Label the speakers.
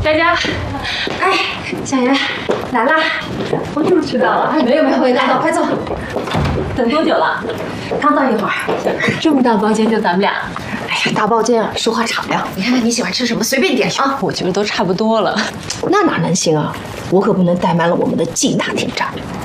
Speaker 1: 佳佳，哎，小袁来啦！我终于迟到了。哎，没有，我也刚到，快坐。等多久了？刚到一会儿。这么大包间就咱们俩。哎呀，大包间啊，说话敞亮。你看看你喜欢吃什么，随便点啊。
Speaker 2: 我觉得都差不多了。
Speaker 1: 那哪能行啊？我可不能怠慢了我们的G大挑战。